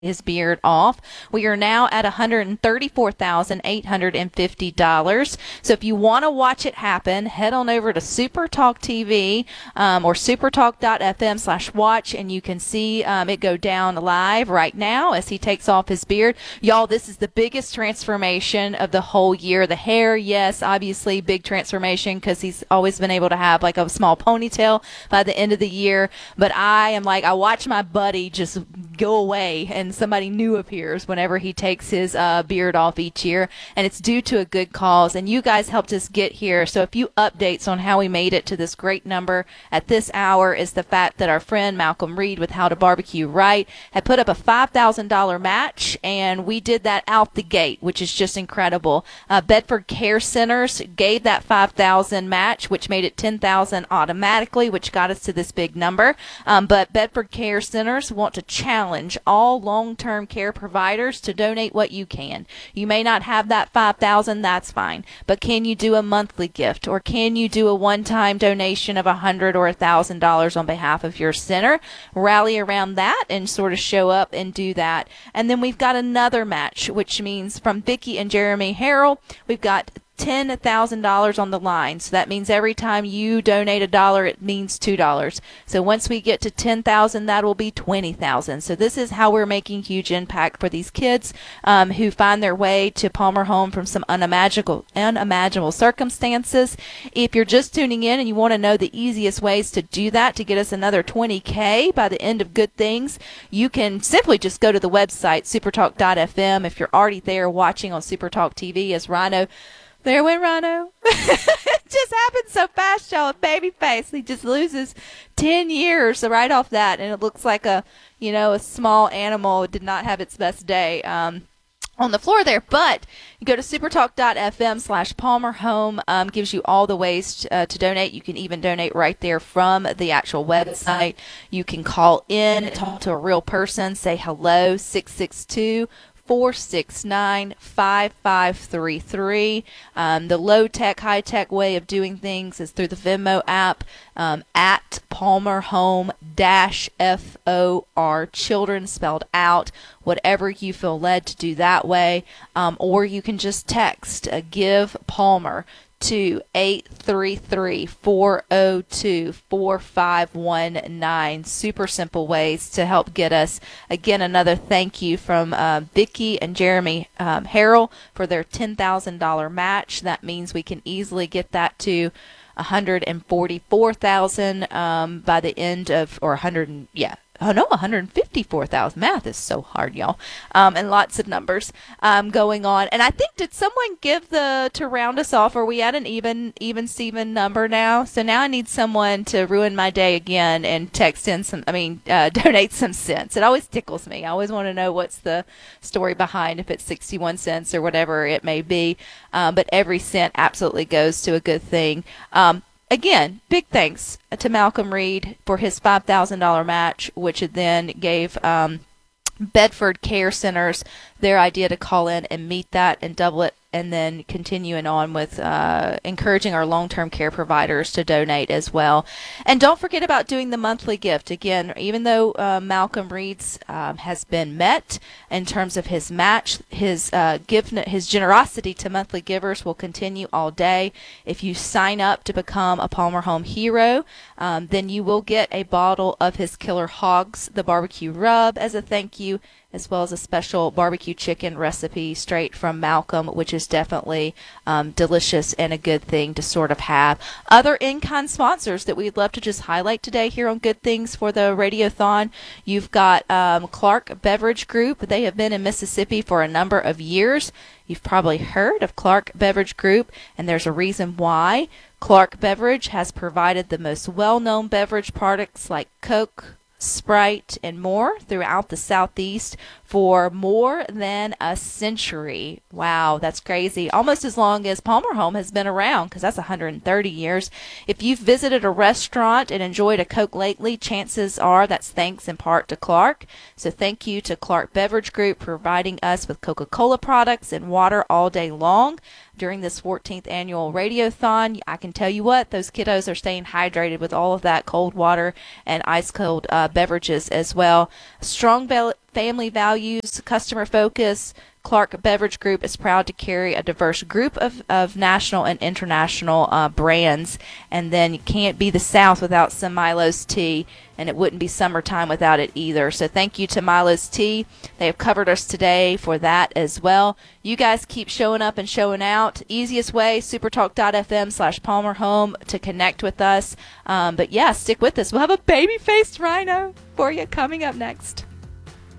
his beard off. We are now at $134,850. So if you want to watch it happen, head on over to Super Talk TV or supertalk.fm/watch, and you can see it go down live right now as he takes off his beard. Y'all, this is the biggest transformation of the whole year. The hair, yes, obviously big transformation because he's always been able to have like a small ponytail by the end of the year. But I watch my buddy just go away and somebody new appears whenever he takes his beard off each year, and it's due to a good cause, and you guys helped us get here. So a few updates on how we made it to this great number at this hour is the fact that our friend Malcolm Reed with How to Barbecue Right had put up a $5,000 match, and we did that out the gate, which is just incredible. Bedford Care Centers gave that $5,000 match, which made it $10,000 automatically, which got us to this big number. But Bedford Care Centers want to challenge all long-term care providers to donate what you can. You may not have that $5,000, that's fine, but can you do a monthly gift, or can you do a one-time donation of $100 or $1,000 on behalf of your center? Rally around that and sort of show up and do that. And then we've got another match, which means from Vicki and Jeremy Harrell, we've got $10,000 on the line. So that means every time you donate $1, it means $2. So once we get to 10,000, that will be 20,000. So this is how we're making huge impact for these kids who find their way to Palmer Home from some unimaginable circumstances. If you're just tuning in and you want to know the easiest ways to do that to get us another 20K by the end of Good Things, you can simply just go to the website, supertalk.fm. If you're already there watching on Supertalk TV as Rhino, there went Rhino. It just happened so fast, y'all. A baby face. He just loses 10 years right off that, and it looks like a small animal did not have its best day on the floor there. But you go to supertalk.fm/Palmer Home, gives you all the ways to donate. You can even donate right there from the actual website. You can call in, talk to a real person, say hello, 662-469-5533. The low-tech, high-tech way of doing things is through the Venmo app at Palmer Home -FOR, children spelled out, whatever you feel led to do that way. Or you can just text Give Palmer to 833-402-4519. Super simple ways to help get us. Again, another thank you from Vicki and Jeremy Harrell for their $10,000 match. That means we can easily get that to 144,000 by the end of, or 100, yeah. Oh no, 154,000. Math is so hard, y'all. And lots of numbers going on. And I think, did someone give to round us off? Are we at an even Steven number now? So now I need someone to ruin my day again and donate some cents. It always tickles me. I always want to know what's the story behind, if it's 61 cents or whatever it may be. But every cent absolutely goes to a good thing. Again, big thanks to Malcolm Reed for his $5,000 match, which then gave Bedford Care Centers their idea to call in and meet that and double it, and then continuing on with encouraging our long-term care providers to donate as well. And don't forget about doing the monthly gift. Again, even though Malcolm Reed's has been met in terms of his match, his generosity to monthly givers will continue all day. If you sign up to become a Palmer Home hero, then you will get a bottle of his Killer Hogs, the barbecue rub, as a thank you, as well as a special barbecue chicken recipe straight from Malcolm, which is definitely delicious and a good thing to sort of have. Other in-kind sponsors that we'd love to just highlight today here on Good Things for the Radiothon. You've got Clark Beverage Group. They have been in Mississippi for a number of years. You've probably heard of Clark Beverage Group, and there's a reason why. Clark Beverage has provided the most well-known beverage products like Coke, Sprite, and more throughout the Southeast for more than a century. Wow, that's crazy. Almost as long as Palmer Home has been around, because that's 130 years. If you've visited a restaurant and enjoyed a Coke lately, chances are that's thanks in part to Clark. So thank you to Clark Beverage Group for providing us with Coca-Cola products and water all day long during this 14th annual Radiothon. I can tell you what, those kiddos are staying hydrated with all of that cold water and ice cold beverages as well. Strong family values, customer focus, Clark Beverage Group is proud to carry a diverse group of national and international brands. And then you can't be the South without some Milo's Tea, and it wouldn't be summertime without it either. So thank you to Milo's Tea. They have covered us today for that as well. You guys keep showing up and showing out. Easiest way, supertalk.fm/Palmer Home to connect with us. But yeah, stick with us. We'll have a baby-faced rhino for you coming up next.